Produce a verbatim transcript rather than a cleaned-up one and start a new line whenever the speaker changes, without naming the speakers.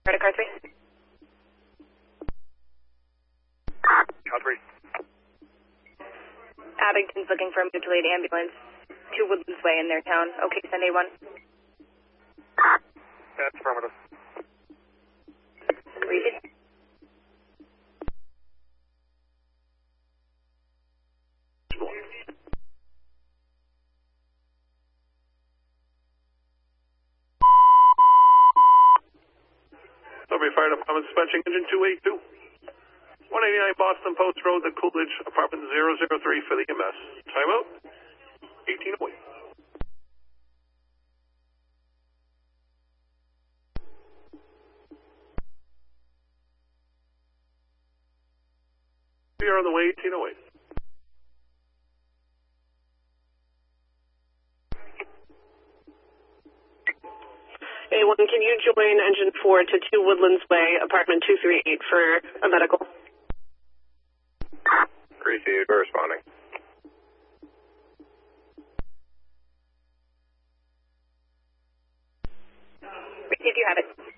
Credit card three.
Car three.
Abington's looking for a mutual aid ambulance. Two Woodlands Way in their town. Okay, send A one.
That's affirmative.
Read it.
Sudbury Fire Department dispatching engine two eighty-two. one eighty-nine Boston Post Road to Coolidge, apartment zero zero three for the E M S. Timeout, eighteen oh eight. We are on the way, eighteen oh eight.
A one, can you join engine four to two Woodlands Way, apartment two three eight for a medical?
Appreciate you responding.
Receive, you have it.